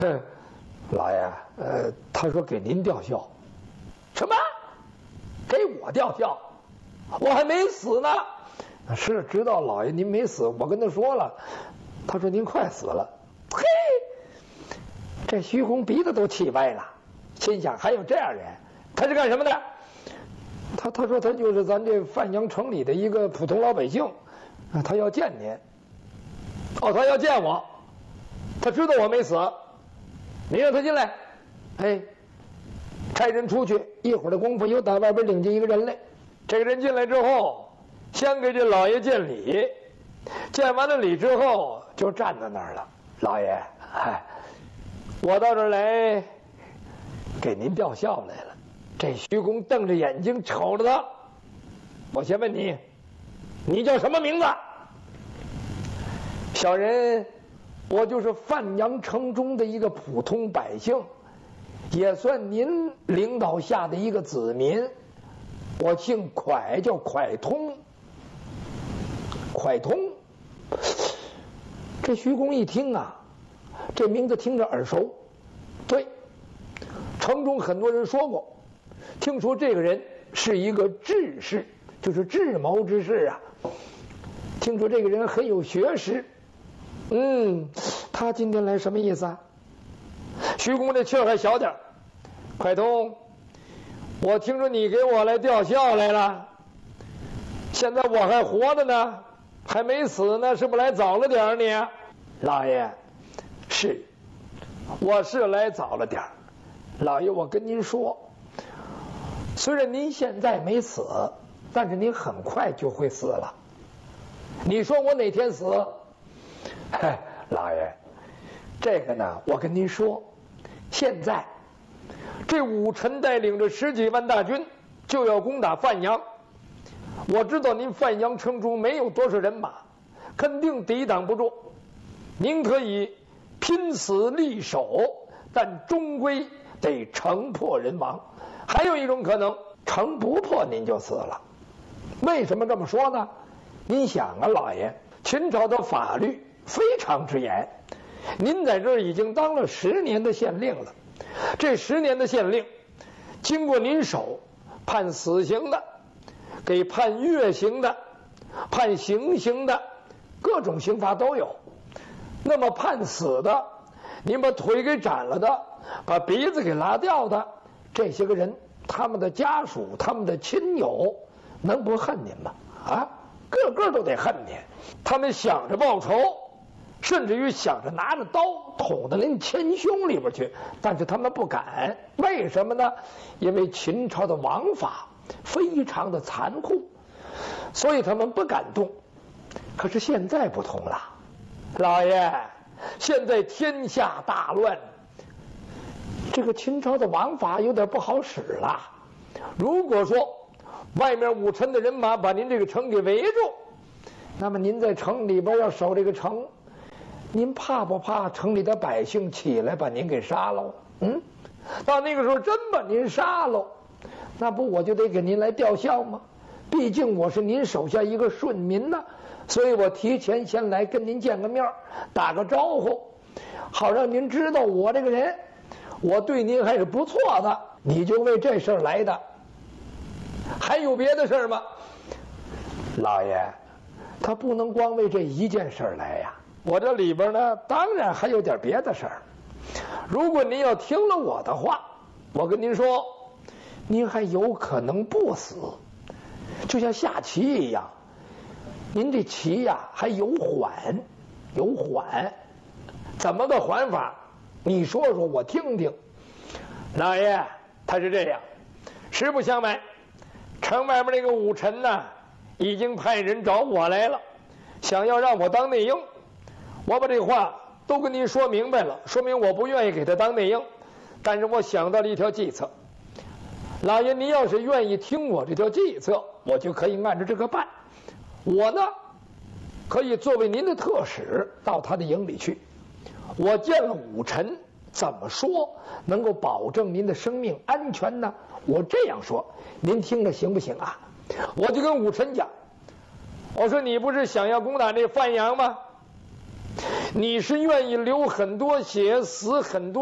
老爷，他说给您吊孝。什么？给我吊孝？我还没死呢。是知道老爷您没死，我跟他说了，他说您快死了。嘿，这徐公鼻子都气歪了，心想还有这样人，他是干什么的？他说他就是咱这范阳城里的一个普通老百姓，他要见您。哦，他要见我，他知道我没死，你让他进来。哎，差人出去，一会儿的功夫又打外边领进一个人来。这个人进来之后，先给这老爷见礼，见完了礼之后就站在那儿了。老爷，我到这儿来给您吊孝来了。这徐公瞪着眼睛瞅着他，我先问你，你叫什么名字？小人，我就是范阳城中的一个普通百姓，也算您领导下的一个子民。我姓蒯，叫蒯通。蒯通，这徐公一听啊，这名字听着耳熟。对，城中很多人说过，听说这个人是一个智士，就是智谋之士啊。听说这个人很有学识。他今天来什么意思啊？徐公这气儿还小点。蒯通，我听说你给我来吊孝来了，现在我还活着呢，还没死呢，是不是来早了点你？老爷，是，我是来早了点。老爷，我跟您说，虽然您现在没死，但是您很快就会死了。你说我哪天死？老爷，这个呢，我跟您说，现在这武臣带领着10几万大军就要攻打范阳。我知道您范阳城中没有多少人马，肯定抵挡不住。您可以拼死力守，但终归得城破人亡。还有一种可能，城不破您就死了。为什么这么说呢？您想啊，老爷，秦朝的法律非常之严，您在这儿已经当了10年的县令了。这10年的县令，经过您手，判死刑的，给判月刑的，判行刑的，各种刑罚都有。那么判死的，您把腿给斩了的，把鼻子给拉掉的，这些个人，他们的家属，他们的亲友，能不恨您吗？个个都得恨您。他们想着报仇，甚至于想着拿着刀捅到您前胸里边去，但是他们不敢。为什么呢？因为秦朝的王法非常的残酷，所以他们不敢动。可是现在不同了，老爷，现在天下大乱，这个秦朝的王法有点不好使了。如果说外面武臣的人马把您这个城给围住，那么您在城里边要守这个城，您怕不怕城里的百姓起来把您给杀了？到那个时候真把您杀了，那不我就得给您来吊孝吗？毕竟我是您手下一个顺民呢，所以我提前先来跟您见个面，打个招呼，好让您知道我这个人，我对您还是不错的。你就为这事儿来的，还有别的事儿吗？老爷，他不能光为这一件事儿来呀。我这里边呢，当然还有点别的事儿。如果您要听了我的话，我跟您说，您还有可能不死，就像下棋一样，您这棋呀还有缓，有缓。怎么个缓法？你说说我听听。老爷，他是这样，实不相瞒，城外边那个武臣呢，已经派人找我来了，想要让我当内应。我把这话都跟您说明白了，说明我不愿意给他当内应，但是我想到了一条计策。老爷，您要是愿意听我这条计策，我就可以按照这个办。我呢，可以作为您的特使到他的营里去，我见了武臣，怎么说能够保证您的生命安全呢？我这样说，您听着行不行啊？我就跟武臣讲，我说你不是想要攻打这范阳吗？ 你是愿意流很多血，死很多